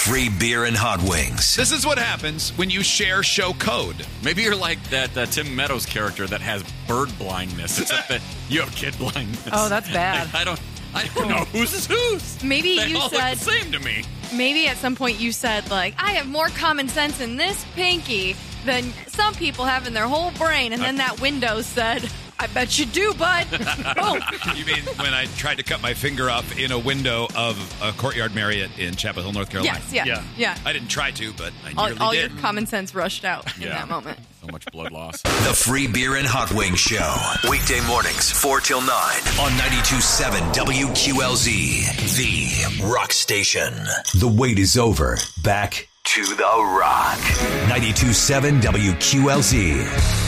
free beer and hot wings. This is what happens when you share show code. Maybe you're like that Tim Meadows character that has bird blindness, except that you have kid blindness. Oh, that's bad. I don't know whose. Maybe they you all said look the same to me. Maybe at some point you said, like, I have more common sense in this pinky than some people have in their whole brain. And then that window said, I bet you do, bud. Oh. You mean when I tried to cut my finger off in a window of a Courtyard Marriott in Chapel Hill, North Carolina? Yes, yeah. I didn't try to, but I nearly all did. your common sense rushed out in that moment. So much blood loss. The Free Beer and Hot Wings Show. Weekday mornings, 4 till 9 on 92.7 WQLZ. The Rock Station. The wait is over. Back to the rock. 92.7 WQLZ.